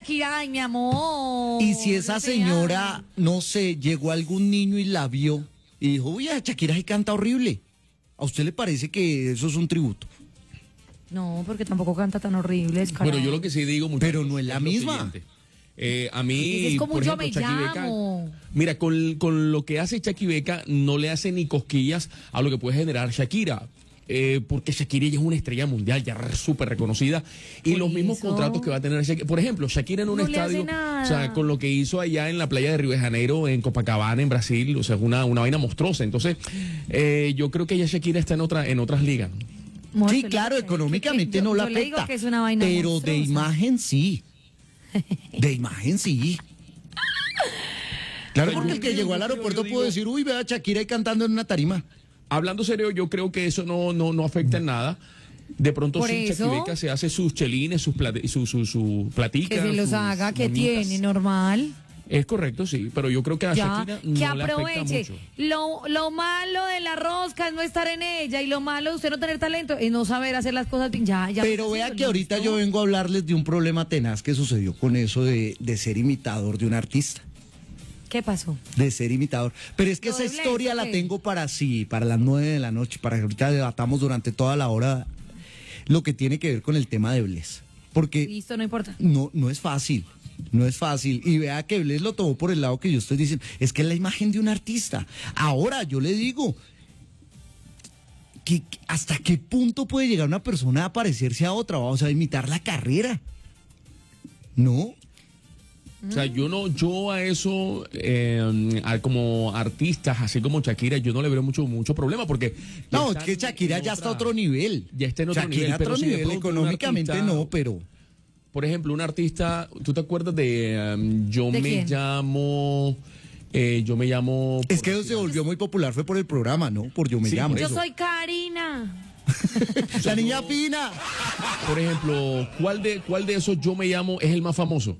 Shakira, ay, mi amor. Y si esa no te señora, amo. no sé, llegó algún niño y la vio y dijo, uy, Shakira sí canta horrible. ¿A usted le parece que eso es un tributo? No, porque tampoco canta tan horrible, es Bueno, yo lo que sí digo, muchachos, Pero no es la lo misma. siguiente. A mí, Es como por Yo ejemplo, Me Shakira Beca, Llamo. mira, con lo que hace Shakira Beca no le hace ni cosquillas a lo que puede generar Shakira. Porque Shakira ya es una estrella mundial, ya súper reconocida. Y Por los mismos eso. contratos que va a tener Shakira. Por ejemplo, Shakira en un No le hace estadio, nada. o sea, con lo que hizo allá en la playa de Río de Janeiro, en Copacabana, en Brasil, o sea, es una vaina monstruosa. Entonces, yo creo que ya Shakira está en otras ligas. Amor, Sí, yo claro, le- económicamente yo- no la yo le digo afecta. que es una vaina Pero de monstruosa. imagen sí. De imagen sí. Claro, porque el que llegó al aeropuerto pudo decir, uy, vea a Shakira ahí cantando en una tarima. Hablando serio, yo creo que eso no afecta en nada. De pronto Por sí, eso. Shakira Beca se hace sus chelines, sus platicas. Que se los sus haga, que monitas. tiene, normal. Es correcto, sí, pero yo creo que a Ya, Shakira que no le afecta aproveche. mucho. Lo malo de la rosca es no estar en ella y lo malo de usted no tener talento es no saber hacer las cosas bien. Ya Pero está vea haciendo, que ahorita ¿listo? yo vengo a hablarles de un problema tenaz que sucedió con eso de ser imitador de un artista. ¿Qué pasó? De ser imitador. Pero es que ¿Lo esa de Blaze, historia la ok? tengo para las 9 de la noche, para que ahorita debatamos durante toda la hora lo que tiene que ver con el tema de Bless. Porque Listo, no importa. no es fácil. No es fácil. Y vea que Bless lo tomó por el lado que yo estoy diciendo. Es que es la imagen de un artista. Ahora, yo le digo, ¿hasta qué punto puede llegar una persona a parecerse a otra? Vamos a imitar la carrera. ¿No? O sea, yo a eso, como artistas, así como Shakira, yo no le veo mucho problema porque... ya No, es están que Shakira en ya está a otra- otro nivel. Ya está en otro Shakira nivel, a pero otro si de nivel, pronto un económicamente artista- no, pero... Por ejemplo, un artista, ¿tú te acuerdas de Yo ¿De me quién? llamo... yo me llamo... Es por que decir se algo. volvió muy popular, fue por el programa, ¿no? Por Yo Me Sí, Llamo. por Yo eso. soy Karina. La niña fina. Por ejemplo, ¿cuál de esos Yo me llamo es el más famoso?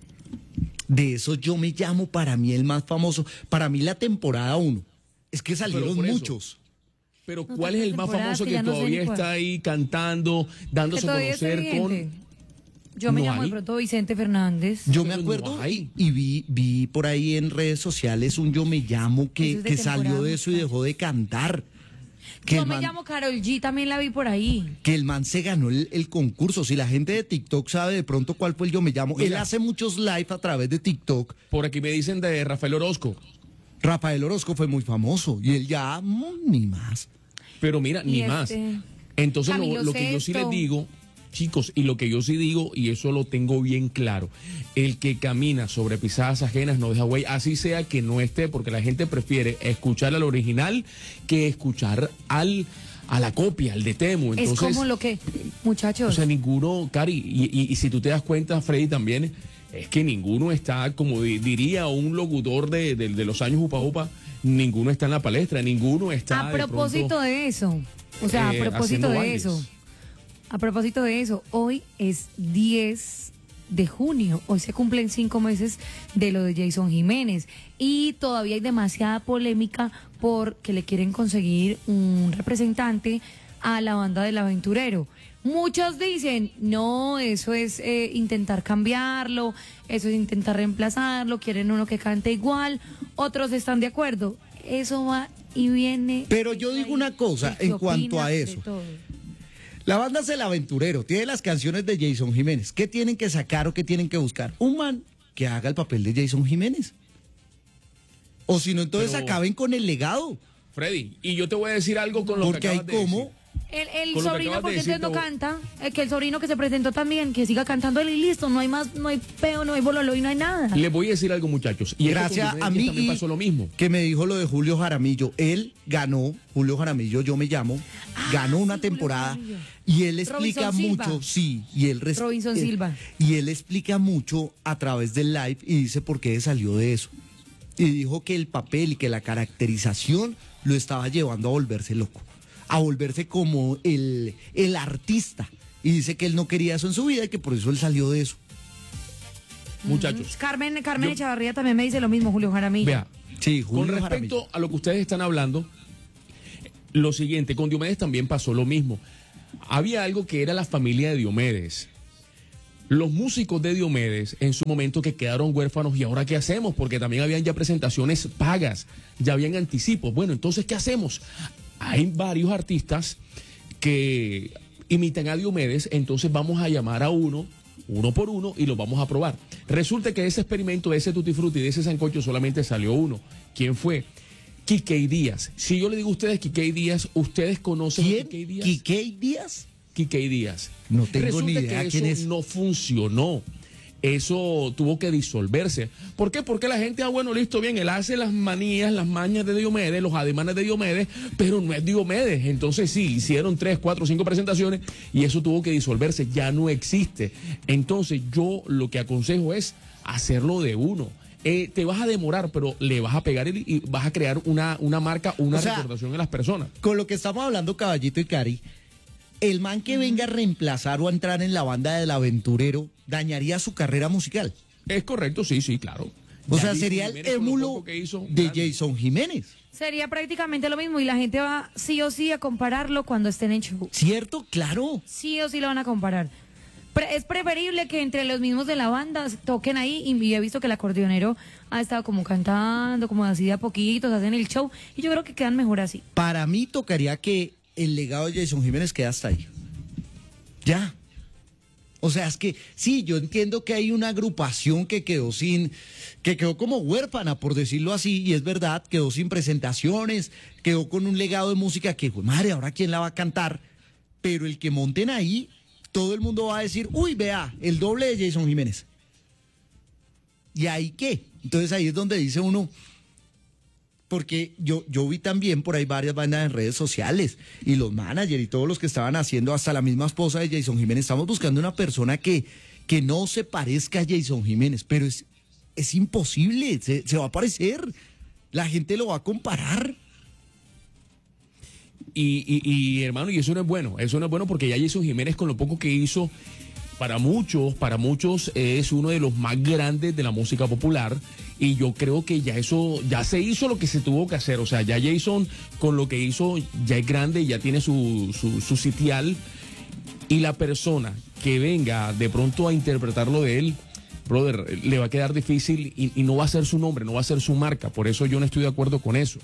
De eso Yo Me Llamo, para mí el más famoso. Para mí la temporada 1. Es que salieron por eso. muchos. Pero No, ¿cuál es el más temporadas famoso que que ya no sé todavía ni cuál. está ahí cantando, Que dándose a todavía es conocer vigente. con... Yo me No llamo de hay. pronto Vicente Fernández. Yo me Pero no acuerdo hay. y vi por ahí en redes sociales un Yo Me Llamo Eso que, es de que salió temporada de eso y musical. dejó de cantar. Que Yo el me man- llamo Karol G, también la vi por ahí. que el man se ganó el concurso. Si la gente de TikTok sabe de pronto cuál fue el Yo Me Llamo, él Mira. hace muchos live a través de TikTok. Por aquí me dicen de Rafael Orozco. Rafael Orozco fue muy famoso y él ya ni más. Pero mira, Y ni este, más. Entonces, Camilo lo que yo sí les Sesto. digo, chicos, y lo que yo sí digo, y eso lo tengo bien claro, el que camina sobre pisadas ajenas no deja huella, así sea que no esté, porque la gente prefiere escuchar al original que escuchar a la copia, al de Temu. Entonces, es como lo que, muchachos, o sea, ninguno, Cari, y si tú te das cuenta, Freddy, también, es que ninguno está, como diría un locutor de los años Upa Upa, ninguno está en la palestra, ninguno está a de propósito pronto, de eso, o sea, a propósito haciendo de bailes. eso, a propósito de eso, hoy es 10 de junio, hoy se cumplen 5 meses de lo de Jason Jiménez y todavía hay demasiada polémica porque le quieren conseguir un representante a la banda del aventurero. Muchos dicen, no, eso es intentar cambiarlo, eso es intentar reemplazarlo, quieren uno que cante igual, otros están de acuerdo. Eso va y viene. Pero yo digo una cosa ¿Qué en cuanto opina a de eso. todo? La banda es El Aventurero, tiene las canciones de Jason Jiménez. ¿Qué tienen que sacar o qué tienen que buscar? Un man que haga el papel de Jason Jiménez. O si no, entonces Pero- acaben con el legado. Freddy, y yo te voy a decir algo con lo Porque que hay acabas de como... decir. El Con lo que sobrino, acabas de porque decir, entonces no te voy- canta, que el sobrino que se presentó también, que siga cantando él y listo, no hay más, no hay peo, no hay bololo y no hay nada. Les voy a decir algo, muchachos. Y Gracias esto con a Diomedes mí también pasó lo mismo. que me dijo lo de Julio Jaramillo. Él ganó, Julio Jaramillo, Yo Me Llamo, ganó una sí, Julio temporada Jaramillo. y él explica Robinson Silva. mucho, sí, y él Robinson Silva. y él explica mucho a través del live y dice por qué salió de eso. Y dijo que el papel y que la caracterización lo estaba llevando a volverse loco, a volverse como el artista. Y dice que él no quería eso en su vida y que por eso él salió de eso. Muchachos, Carmen Yo- Echavarría también me dice lo mismo, Julio Jaramillo. vea, Sí, con Julio respecto Jaramillo. a lo que ustedes están hablando, lo siguiente, con Diomedes también pasó lo mismo. Había algo que era la familia de Diomedes. Los músicos de Diomedes en su momento que quedaron huérfanos, ¿y ahora qué hacemos? Porque también habían ya presentaciones pagas, ya habían anticipos. Bueno, entonces, ¿qué hacemos? Hay varios artistas que imitan a Diomedes, entonces vamos a llamar a uno por uno, y los vamos a probar. Resulta que de ese experimento, de ese Tutti Frutti, de ese sancocho, solamente salió uno. ¿Quién fue? Quiquey Díaz. Si yo le digo a ustedes Quiquey Díaz, ¿ustedes conocen a Quiquey Díaz? ¿Quiquey Díaz? Quiquey Díaz. No tengo ni idea que quién eso es. no funcionó. Eso tuvo que disolverse. ¿Por qué? Porque la gente, bueno, listo, bien, él hace las manías, las mañas de Diomedes, los ademanes de Diomedes, pero no es Diomedes. Entonces sí, hicieron 3, 4, 5 presentaciones y eso tuvo que disolverse, ya no existe. Entonces yo lo que aconsejo es hacerlo de uno. Te vas a demorar, pero le vas a pegar y vas a crear una marca, una recordación en las personas. Con lo que estamos hablando, Caballito y Cari, el man que venga a reemplazar o a entrar en la banda del aventurero dañaría su carrera musical. Es correcto, sí, claro. O sea, sería el émulo de Jason Jiménez. Sería prácticamente lo mismo y la gente va sí o sí a compararlo cuando estén en show. ¿Cierto? Claro. Sí o sí lo van a comparar. Es preferible que entre los mismos de la banda toquen ahí, y he visto que el acordeonero ha estado como cantando, como así de a poquitos, hacen el show, y yo creo que quedan mejor así. Para mí tocaría que el legado de Jason Jiménez quede hasta ahí. Ya. O sea, es que sí, yo entiendo que hay una agrupación que quedó como huérfana, por decirlo así, y es verdad, quedó sin presentaciones, quedó con un legado de música que, madre, ahora quién la va a cantar, pero el que monten ahí, todo el mundo va a decir, uy, vea, el doble de Jason Jiménez. ¿Y ahí qué? Entonces ahí es donde dice uno, porque yo vi también por ahí varias bandas en redes sociales y los managers y todos los que estaban haciendo, hasta la misma esposa de Jason Jiménez, estamos buscando una persona que no se parezca a Jason Jiménez, pero es imposible, se va a parecer, la gente lo va a comparar. Y hermano, y eso no es bueno porque ya Jason Jiménez, con lo poco que hizo, para muchos es uno de los más grandes de la música popular, y yo creo que ya se hizo lo que se tuvo que hacer. O sea, ya Jason con lo que hizo ya es grande, ya tiene su sitial, y la persona que venga de pronto a interpretarlo de él, brother, le va a quedar difícil y no va a ser su nombre, no va a ser su marca. Por eso yo no estoy de acuerdo con eso.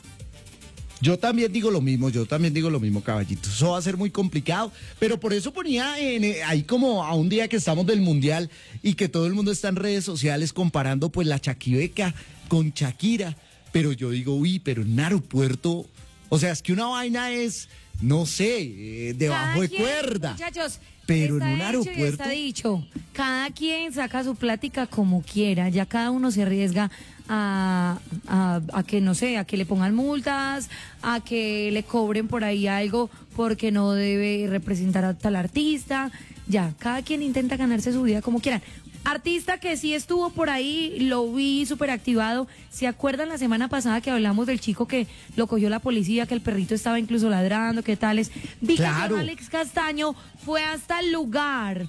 Yo también digo lo mismo, Caballito. Eso va a ser muy complicado, pero por eso ponía ahí como a un día que estamos del Mundial y que todo el mundo está en redes sociales comparando pues la Chaquibeca con Shakira, pero yo digo, pero en un aeropuerto, o sea, es que una vaina es, no sé, debajo de cuerda. Muchachos, pero en un está hecho y aeropuerto. está dicho, cada quien saca su plática como quiera, ya cada uno se arriesga a que, no sé, a que le pongan multas, a que le cobren por ahí algo porque no debe representar a tal artista. Ya, cada quien intenta ganarse su vida como quieran. Artista que sí estuvo por ahí, lo vi súper activado. ¿Se acuerdan la semana pasada que hablamos del chico que lo cogió la policía, que el perrito estaba incluso ladrando, qué tales? Vi Claro. que Alex Castaño fue hasta el lugar.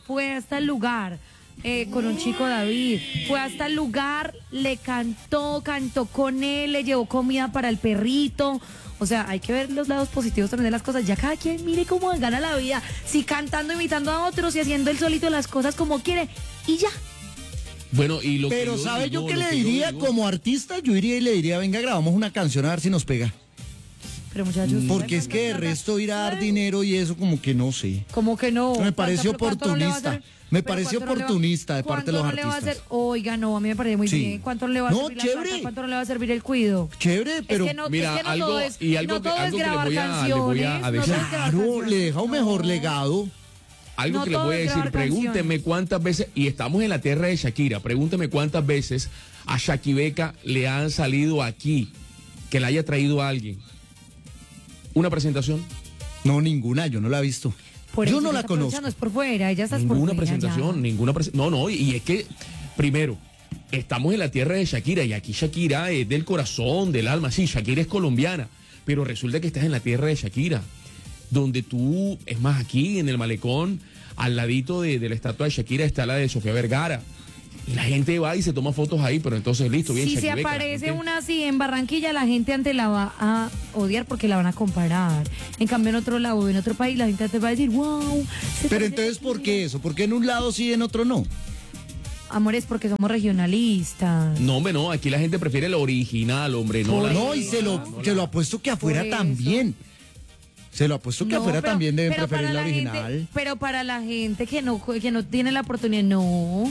Con un chico David, fue hasta el lugar, le cantó con él, le llevó comida para el perrito. O sea, hay que ver los lados positivos también de las cosas. Ya cada quien mire cómo gana la vida, si cantando, imitando a otros y haciendo él solito las cosas como quiere, y ya. Bueno, y lo Pero que ¿sabe yo qué lo le que diría digo, como artista? Yo iría y le diría, venga, grabamos una canción a ver si nos pega. Pero muchachos, Porque es que de resto ir a dar dinero y eso como que no sé. como que no. Me parece ¿Cuánto no le va a oportunista. hacer? Me Pero pareció ¿cuánto no le va- oportunista de parte de los ¿Cuánto no le va a artistas. hacer? Oiga, no, a mí me parece muy Sí. bien. ¿Cuánto no le va a No, servir la chévere. plata? ¿Cuánto no le va a servir el cuido? Chévere, pero es que no, mira, es que no algo- todo es, y algo no que- todo es algo que le grabar voy a- le voy a canciones, no todo decir. es grabar claro, canciones, le deja un mejor no. legado. Algo No que le todo voy a es decir, grabar pregúnteme canciones. cuántas veces, y estamos en la tierra de Shakira, pregúnteme cuántas veces a Shakibeca le han salido aquí, que la haya traído a alguien. ¿Una presentación? No, ninguna, yo no la he visto. Por Yo eso no ella la está conozco. aprovechando, es por fuera, ella está por Ninguna fuera, presentación, ya. ninguna presentación. No, y es que, primero, estamos en la tierra de Shakira y aquí Shakira es del corazón, del alma. Sí, Shakira es colombiana, pero resulta que estás en la tierra de Shakira, donde tú, es más, aquí en el malecón, al ladito de la estatua de Shakira está la de Sofía Vergara. Y la gente va y se toma fotos ahí, pero entonces listo, bien. Si se Shakira, aparece gente- una así en Barranquilla, la gente antes la va a odiar porque la van a comparar. En cambio, en otro lado, en otro país, la gente antes va a decir, wow. Pero entonces, ¿por qué eso? ¿Por qué en un lado sí y en otro no? Amores, porque somos regionalistas. No, hombre, no, aquí la gente prefiere el original, hombre, no la- No, y se lo apuesto que afuera Por eso. también. Se lo apuesto que No, afuera pero- también deben pero preferir para la original. gente, pero para la gente que no tiene la oportunidad, no.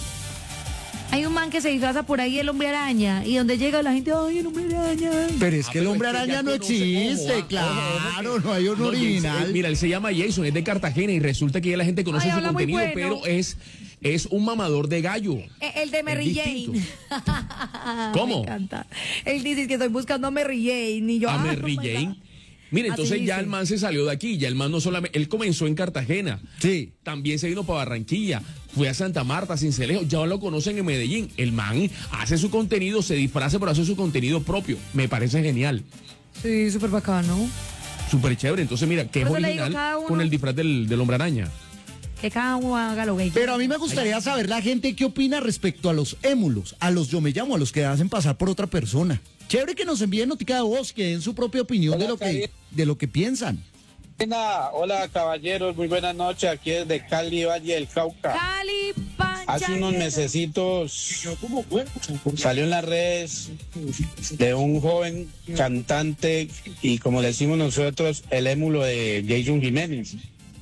Hay un man que se disfraza por ahí el hombre araña y donde llega la gente, ay, el hombre araña. Pero es que el pero hombre es que araña ya no conoce- existe, ojo, claro, ojo, no hay un No, original. mira, él se llama Jason, es de Cartagena y resulta que ya la gente conoce Ay, su habla muy contenido, bueno. pero es un mamador de gallo. El de Mary Es Jane. distinto. ¿Cómo? Me encanta. Él dice que estoy buscando a Mary Jane y yo, A ah, Mary oh my Jane. God. Mira, Así entonces ya dice. el man se salió de aquí, ya el man no solamente, él comenzó en Cartagena, Sí. también se vino para Barranquilla, fue a Santa Marta, Sincelejo, ya lo conocen en Medellín. El man hace su contenido, se disfraza por hacer su contenido propio. Me parece genial, Sí, súper bacano. súper chévere. Entonces, mira, que es Por eso le digo, original cada uno- con el disfraz del hombre araña. Que cada uno haga lo que quiera. Pero a mí me gustaría saber la gente qué opina respecto a los émulos, a los yo me llamo, a los que hacen pasar por otra persona. Chévere que nos envíen notica de voz, que den su propia opinión Hola, de lo que piensan. Hola caballeros, muy buenas noches, aquí desde Cali, Valle del Cauca. Cali, Hace unos mesecitos salió en las redes de un joven cantante y como decimos nosotros, el émulo de Jason Jiménez.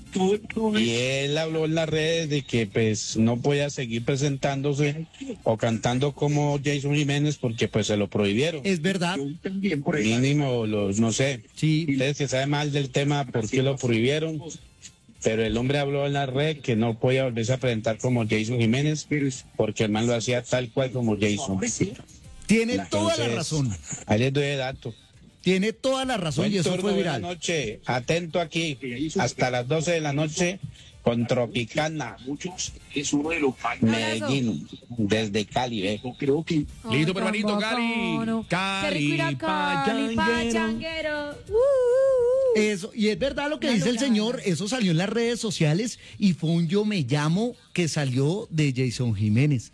Y él habló en las redes de que pues no podía seguir presentándose o cantando como Jason Jiménez porque pues se lo prohibieron. ¿Es verdad? Mínimo los, no sé, Sí. ustedes que saben más del tema, por qué lo prohibieron, pero el hombre habló en la red que no podía volverse a presentar como Jason Jiménez porque el man lo hacía tal cual como Jason. Tiene toda la Entonces, razón. Ahí les doy el dato. Tiene toda la razón Buen y eso turno, fue buena viral. noche, atento aquí, hasta las 12 de la noche con Tropicana, Medellín, desde Cali, ¿ve? Listo, pero hermanito, Cali. Qué rico ir a Cali, Cali, pachanguero. Eso, y es verdad lo que Una dice el locura. señor, eso salió en las redes sociales y fue un yo me llamo que salió de Jason Jiménez.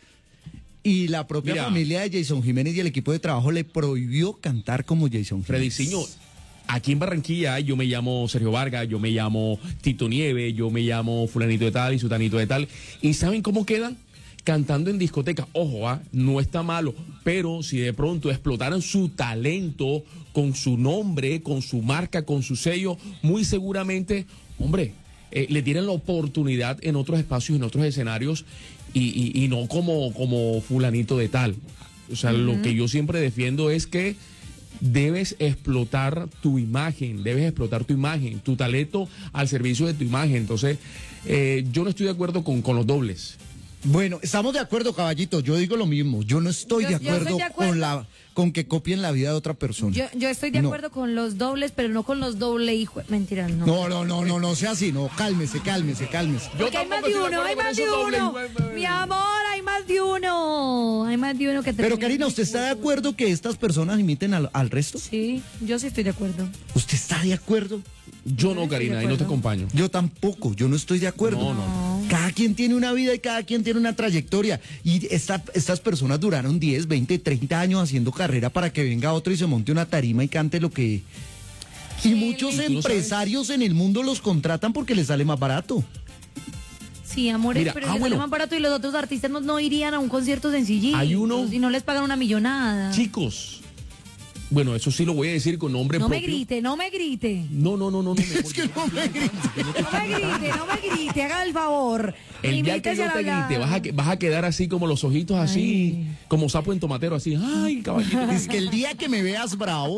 Y la propia Mira. familia de Jason Jiménez y el equipo de trabajo le prohibió cantar como Jason Jiménez. Frediciño, aquí en Barranquilla yo me llamo Sergio Vargas, yo me llamo Tito Nieve, yo me llamo fulanito de tal y sutanito de tal. ¿Y saben cómo quedan? Cantando en discoteca. Ojo, no está malo, pero si de pronto explotaran su talento con su nombre, con su marca, con su sello, muy seguramente, hombre, le tienen la oportunidad en otros espacios, en otros escenarios y no como fulanito de tal. O sea, lo que yo siempre defiendo es que debes explotar tu imagen, tu talento al servicio de tu imagen. Entonces, yo no estoy de acuerdo con los dobles. Bueno, estamos de acuerdo, caballito. Yo digo lo mismo. Yo no estoy Yo de estoy acuerdo, de acuerdo. con que copien la vida de otra persona. Yo estoy de No. acuerdo con los dobles, pero no con los doble hijos. Mentira, no. No sea así, no, cálmese. Porque hay más de uno, hay más de uno. Mi amor, hay más de uno. Hay más de uno que te. Pero Karina, ¿usted está de acuerdo que estas personas imiten al resto? Sí, yo sí estoy de acuerdo. ¿Usted está de acuerdo? Yo no, estoy de Karina, ahí no te acuerdo. acompaño. Yo tampoco, yo no estoy de acuerdo. No. Cada quien tiene una vida y cada quien tiene una trayectoria. Y estas personas duraron 10, 20, 30 años haciendo carrera para que venga otro y se monte una tarima y cante lo que... Y muchos ¿Y tú no sabes? empresarios en el mundo los contratan porque les sale más barato. Sí, amores, Mira, pero ah, les bueno. sale más barato y los otros artistas no irían a un concierto sencillito. Hay uno- Y no les pagan una millonada. Chicos, bueno, eso sí lo voy a decir con nombre No me propio. grite, no me grite. No, Es que no me grite. No me grite, haga el favor. El día que Limítese yo al te hablar. grite, vas a quedar así como los ojitos así, como sapo en tomatero, así. Ay, caballito. Es que el día que me veas bravo,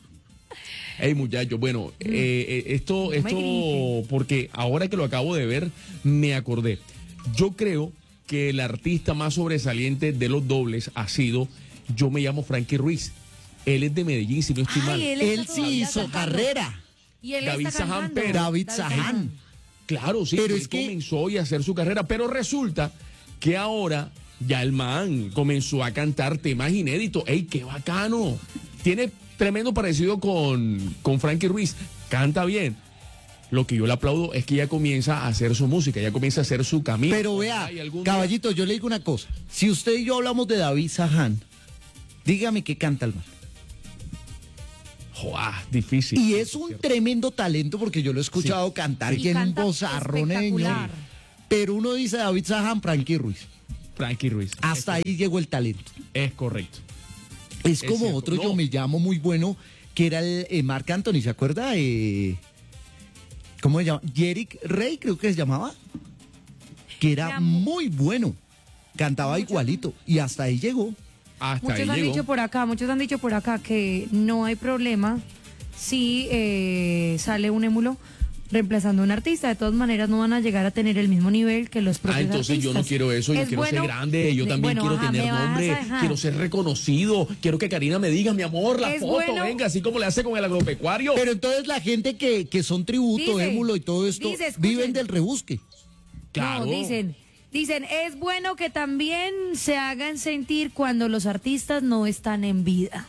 Hey, muchachos, bueno, esto, me grite. porque ahora que lo acabo de ver, me acordé. Yo creo que el artista más sobresaliente de los dobles ha sido, yo me llamo Frankie Ruiz. Él es de Medellín, si no estoy mal. Ay, él está sí todavía hizo cantando. carrera. Y él David está Saján cantando. Pérez. David Saján. Claro, sí, Pero él es que- comenzó y a hacer su carrera, pero resulta que ahora ya el man comenzó a cantar temas inéditos. ¡Ey, qué bacano! Tiene tremendo parecido con Frankie Ruiz, canta bien. lo que yo le aplaudo es que ella comienza a hacer su música, ella comienza a hacer su camino. Pero vea, caballito, yo le digo una cosa. Si usted y yo hablamos de David Saján, dígame qué canta el man. Joa, difícil. Y es un tremendo talento porque yo lo he escuchado cantar, Y que es un canta vozarroneño. espectacular. Pero uno dice David Saján, Frankie Ruiz. Frankie Ruiz. Hasta ahí llegó el talento. Es correcto. Es como cierto, otro no. Yo Me Llamo muy bueno, que era el Marc Anthony, ¿se acuerda? ¿Cómo se llama? Jerick Rey, creo que se llamaba. Que era muy bueno. Cantaba igualito. Y hasta ahí llegó. Hasta Muchos ahí han llegó. muchos han dicho por acá que no hay problema si sale un émulo reemplazando a un artista. De todas maneras no van a llegar a tener el mismo nivel que los propios Entonces artistas. yo no quiero eso, yo Es quiero ser bueno- grande, yo también quiero ajá, tener me vas a nombre, dejar. quiero ser reconocido, quiero que Karina me diga, mi amor, la Es foto, bueno- venga, así como le hace con el agropecuario. Pero entonces la gente que son tributo, Dice, émulo y todo esto, escuchen. viven del rebusque. Claro. No, dicen, es bueno que también se hagan sentir cuando los artistas no están en vida.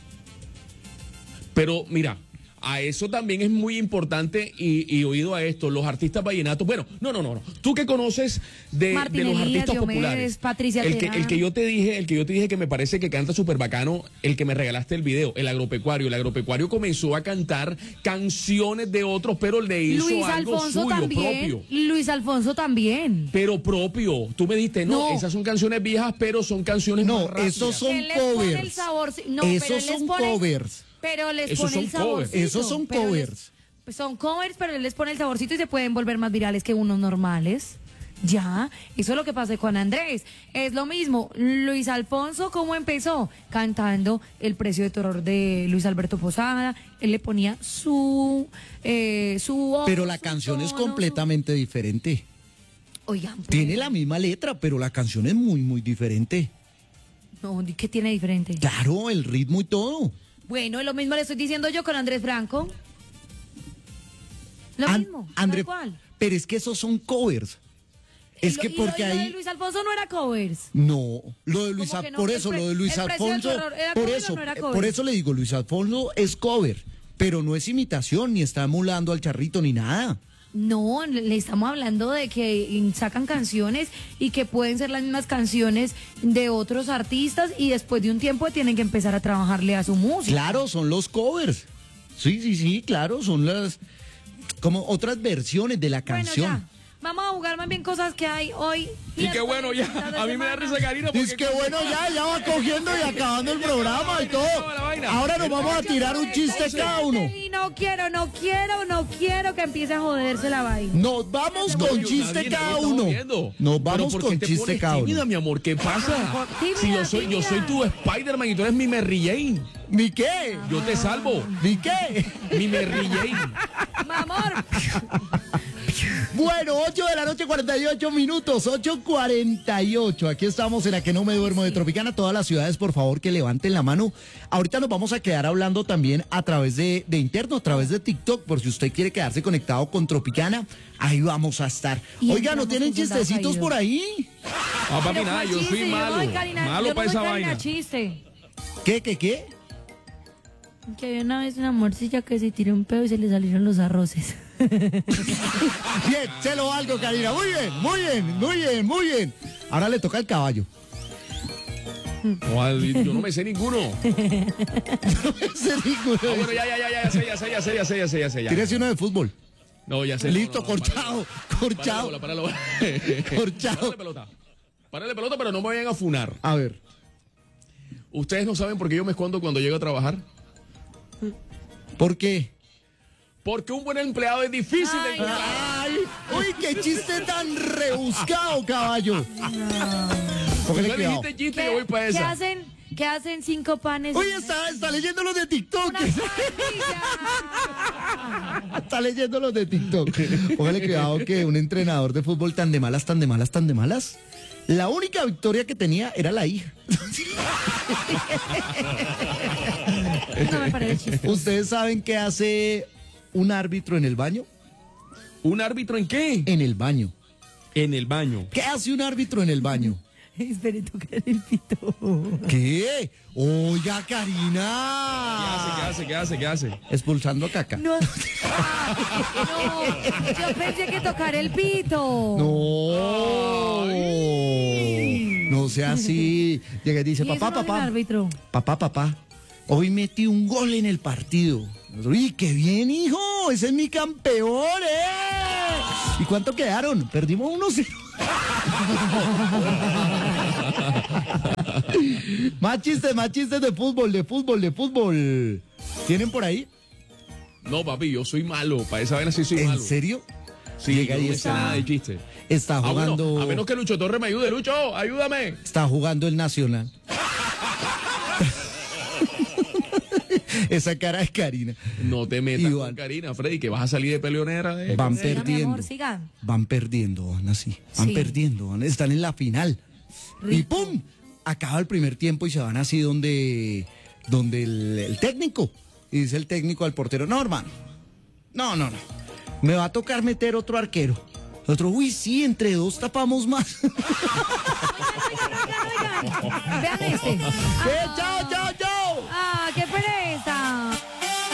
Pero mira, a eso también es muy importante y oído a esto, los artistas vallenatos. Bueno, no. Tú que conoces de Martín los Elías, artistas Diomedes, populares. Patricia el que Terán. yo te dije que me parece que canta súper bacano, el que me regalaste el video, el agropecuario. El agropecuario comenzó a cantar canciones de otros, pero le hizo Luis algo Alfonso suyo también. propio. Luis Alfonso también. Pero propio. Tú me dijiste, no, No. esas son canciones viejas, pero son canciones No, más rápidas. esos son Él les pone el covers. sabor. No, pero Esos él les son pone- covers. Pero les Esos pone el son covers. saborcito. Esos son pero les- covers. pues son covers, pero él les pone el saborcito y se pueden volver más virales que unos normales. Ya, eso es lo que pasa con Andrés. Es lo mismo. Luis Alfonso, ¿cómo empezó? Cantando El Precio de Terror de Luis Alberto Posada. Él le ponía su voz, Pero la su canción es tono, completamente diferente. Oigan, pues, Tiene la misma letra, pero la canción es muy, muy diferente. no, ¿qué tiene diferente? Claro, el ritmo y todo. Bueno, lo mismo le estoy diciendo yo con Andrés Franco. Lo mismo, André, tal cual. pero es que esos son covers. Es que porque y lo de ahí... Luis Alfonso no era covers. No, lo de Luis ¿Cómo que no? por El eso, pre- lo de Luis el precio del Alfonso, terror, ¿era por cover o eso, no era cover? por eso le digo, Luis Alfonso es cover, pero no es imitación, ni está emulando al charrito, ni nada. No, le estamos hablando de que sacan canciones y que pueden ser las mismas canciones de otros artistas y después de un tiempo tienen que empezar a trabajarle a su música. Claro, son los covers. Sí, claro, son las como otras versiones de la canción. Bueno, ya. Vamos a jugar más bien cosas que hay hoy. Y qué bueno, ya. mitad de A mí me da semana. risa, Karina. porque- Es que bueno, ya va cogiendo y acabando el programa y todo. La vaina. Ahora nos vamos a tirar un chiste cada uno. Y no quiero que empiece a joderse la vaina. Nos vamos No, con yo- chiste nadie, cada nadie está uno. jodiendo. Nos Pero vamos ¿por con qué te chiste pones cada tímida, uno. mi amor? ¿Qué pasa? Tímida, Si yo soy tímida. tu Spider-Man y tú eres mi Mary Jane. ¿Ni qué? Yo te salvo. ¿Ni qué? Mi Mary Jane. Mi amor. Bueno, 8 de la noche, 48 minutos, 8:48. Aquí estamos en la que no me duermo de Tropicana. Todas las ciudades, por favor, que levanten la mano. Ahorita nos vamos a quedar hablando también a través de interno, a través de TikTok, por si usted quiere quedarse conectado con Tropicana. Ahí vamos a estar. Y Oiga, ¿no entramos tienen con soldados chistecitos caídos. por ahí? Ah, papi, Pero nada, ¿cuál yo chiste? soy no malo. soy Karina, Malo yo para no soy esa Karina vaina. chiste. ¿Qué? Que había una vez una morcilla que se tiró un pedo y se le salieron los arroces. Bien, se lo valgo, Karina. Muy bien. Ahora le toca el caballo. No, yo no me sé ninguno. Ese ninguno. Ah, bueno, ya sé. Tírese uno de fútbol. No, ya sé. Listo, No, corchado. Párale, Corchado. Párale pelota. Párale pelota, pero no me vayan a funar. A ver. ¿Ustedes no saben por qué yo me escondo cuando llego a trabajar? ¿Por qué? Porque un buen empleado es difícil de Ay, encontrar. ¡Ay! ¡Uy, qué chiste tan rebuscado, caballo! Póngale Ya cuidado. dijiste chiste, yo voy para esa. ¿Qué hacen 5 panes? Oye, está leyendo los de TikTok. Una sandía. Está leyendo los de TikTok. Póngale cuidado que un entrenador de fútbol tan de malas, la única victoria que tenía era la hija. No me parece chiste. ¿Ustedes saben qué hace un árbitro en el baño? ¿Un árbitro en qué? En el baño. En el baño. ¿Qué hace un árbitro en el baño? Espere, tocar el pito. ¿Qué? Oiga, ¿Qué Karina. hace? ¿Qué hace? Expulsando caca. No, no, yo pensé que tocar el pito. No. No sea así. Llega y dice, ¿Y eso papá, no es el papá. árbitro? Papá. Hoy metí un gol en el partido. ¡Uy, qué bien, hijo! ¡Ese es mi campeón, ¿Y cuánto quedaron? Perdimos 1-0. Más chistes de fútbol. ¿Tienen por ahí? No, papi, yo soy malo. Para esa vaina sí soy ¿En malo. serio? Sí, Llega yo y no me sé está- nada de chiste. Está jugando. Bueno, a menos que Lucho Torres me ayude. Lucho, ayúdame. Está jugando el Nacional. Esa cara es Karina. No te metas Iván. con Karina, Freddy, que vas a salir de peleonera. Van Siga, mi perdiendo. amor, siga. Van perdiendo, van así. Van Sí. perdiendo, están en la final. Y Rico. ¡pum! Acaba el primer tiempo y se van así donde el técnico. Y dice el técnico al portero, no, hermano. No. Me va a tocar meter otro arquero. Otro, uy, sí, entre dos tapamos más. Vean este. ¡Chao! ¡Ah, qué pereza!